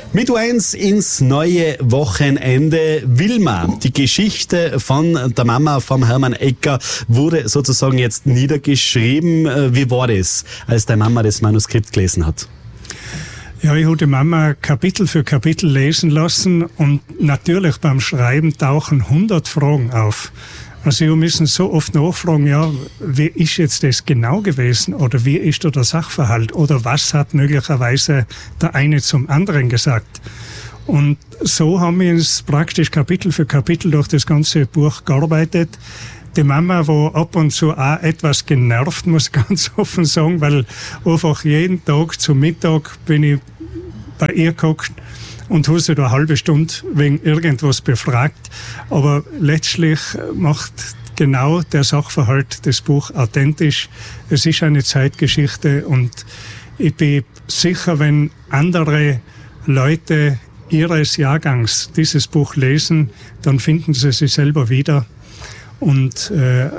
Mit U1 ins neue Wochenende. Wilma, die Geschichte von der Mama vom Hermann Ecker wurde sozusagen jetzt niedergeschrieben. Wie war das, als deine Mama das Manuskript gelesen hat? Ja, ich habe die Mama Kapitel für Kapitel lesen lassen und natürlich beim Schreiben tauchen 100 Fragen auf. Also wir müssen so oft nachfragen, ja, wie ist jetzt das genau gewesen oder wie ist da der Sachverhalt oder was hat möglicherweise der eine zum anderen gesagt. Und so haben wir uns praktisch Kapitel für Kapitel durch das ganze Buch gearbeitet. Die Mama war ab und zu auch etwas genervt, muss ich ganz offen sagen, weil einfach jeden Tag zum Mittag bin ich bei ihr gehockt und habe sie da eine halbe Stunde wegen irgendwas befragt. Aber letztlich macht genau der Sachverhalt das Buch authentisch. Es ist eine Zeitgeschichte und ich bin sicher, wenn andere Leute ihres Jahrgangs dieses Buch lesen, dann finden sie sich selber wieder. Und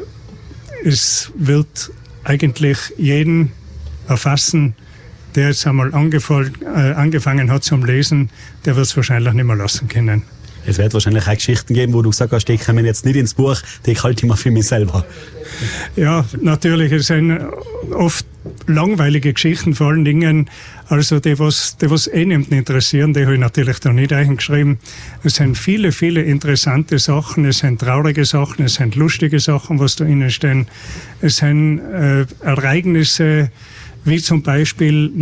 es wird eigentlich jeden erfassen, der jetzt einmal angefangen hat zum Lesen, der wird es wahrscheinlich nicht mehr lassen können. Es wird wahrscheinlich auch Geschichten geben, wo du gesagt hast, die kommen jetzt nicht ins Buch, die halte ich mir für mich selber. Ja, natürlich. Es sind oft langweilige Geschichten, vor allen Dingen, also die was niemanden interessieren, die habe ich natürlich da nicht eingeschrieben. Es sind viele, viele interessante Sachen, es sind traurige Sachen, es sind lustige Sachen, was da innen stehen. Es sind Ereignisse, wie zum Beispiel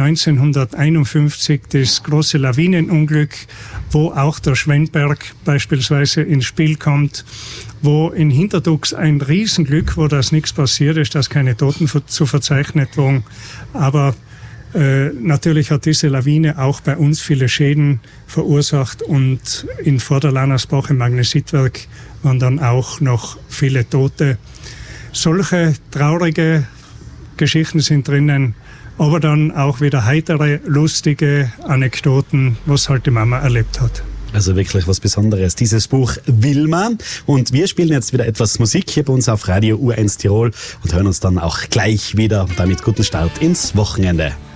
1951 das große Lawinenunglück, wo auch der Schwennberg beispielsweise ins Spiel kommt, wo in Hinterdux ein Riesenglück, wo das nichts passiert ist, dass keine Toten zu verzeichnet waren. Aber natürlich hat diese Lawine auch bei uns viele Schäden verursacht und in Vorderlannersbach im Magnesitwerk waren dann auch noch viele Tote. Solche traurige Geschichten sind drinnen, aber dann auch wieder heitere, lustige Anekdoten, was halt die Mama erlebt hat. Also wirklich was Besonderes, dieses Buch Wilma. Und wir spielen jetzt wieder etwas Musik hier bei uns auf Radio U1 Tirol und hören uns dann auch gleich wieder. Damit guten Start ins Wochenende.